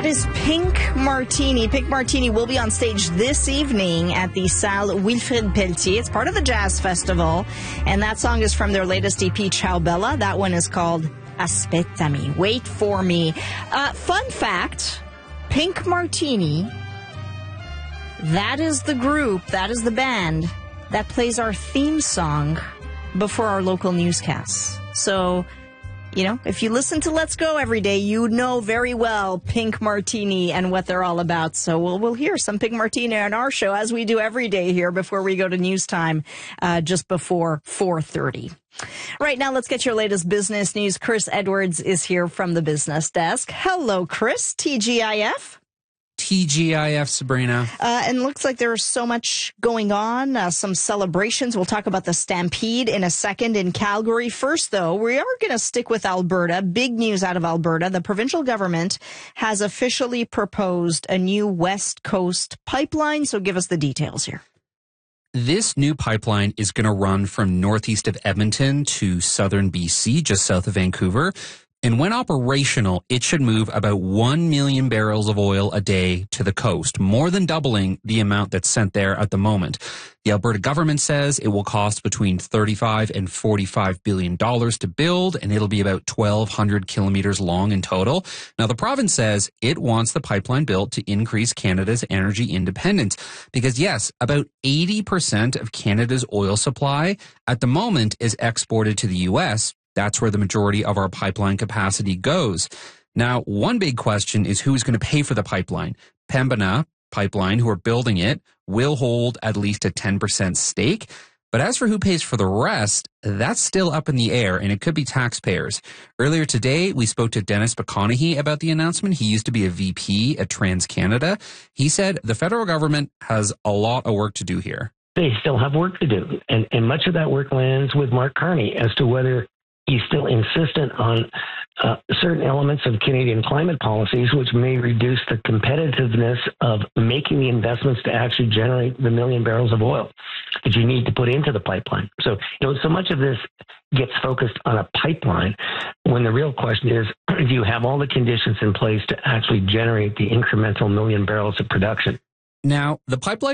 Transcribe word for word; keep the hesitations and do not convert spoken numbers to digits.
That is Pink Martini. Pink Martini will be on stage this evening at the Salle Wilfrid Pelletier. It's part of the Jazz Festival, and that song is from their latest E P, Ciao Bella. That one is called Aspettami. Wait for me. Uh, fun fact, Pink Martini, that is the group, that is the band that plays our theme song before our local newscasts. So, you know, if you listen to Let's Go every day, you know very well Pink Martini and what they're all about. So we'll, we'll hear some Pink Martini on our show, as we do every day here before we go to news time, uh, just before four thirty. Right now, let's get your latest business news. Chris Edwards is here from the business desk. Hello, Chris. T G I F. T G I F, Sabrina. Uh, and looks like there's so much going on, uh, some celebrations. We'll talk about the Stampede in a second in Calgary. First, though, we are going to stick with Alberta. Big news out of Alberta. The provincial government has officially proposed a new West Coast pipeline. So give us the details here. This new pipeline is going to run from northeast of Edmonton to southern B C, just south of Vancouver. And when operational, it should move about one million barrels of oil a day to the coast, more than doubling the amount that's sent there at the moment. The Alberta government says it will cost between thirty-five and forty-five billion dollars to build, and it'll be about twelve hundred kilometers long in total. Now, the province says it wants the pipeline built to increase Canada's energy independence because, yes, about eighty percent of Canada's oil supply at the moment is exported to the U S. That's where the majority of our pipeline capacity goes. Now, one big question is who's going to pay for the pipeline. Pembina Pipeline, who are building it, will hold at least a ten percent stake. But as for who pays for the rest, that's still up in the air, and it could be taxpayers. Earlier today, we spoke to Dennis McConaughey about the announcement. He used to be a V P at TransCanada. He said the federal government has a lot of work to do here. They still have work to do, and, and much of that work lands with Mark Carney as to whether he's still insistent on uh, certain elements of Canadian climate policies, which may reduce the competitiveness of making the investments to actually generate the million barrels of oil that you need to put into the pipeline. So, you know, so much of this gets focused on a pipeline when the real question is, do you have all the conditions in place to actually generate the incremental million barrels of production? Now, the pipeline